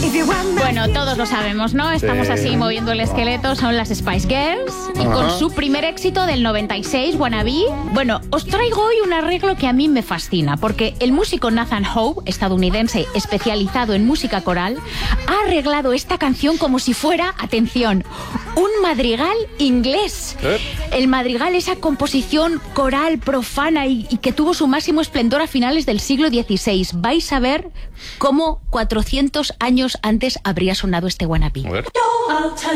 Bueno, todos lo sabemos, ¿no? Estamos así moviendo el esqueleto, son las Spice Girls. Y con su primer éxito del 96, Wannabe. Bueno, os traigo hoy un arreglo que a mí me fascina, porque el músico Nathan Hope, estadounidense especializado en música coral, ha arreglado esta canción como si fuera, atención, un madrigal inglés. El madrigal, esa composición coral profana y que tuvo su máximo esplendor a finales del siglo XVI. Vais a ver cómo 400 años antes habría sonado este Wannabe.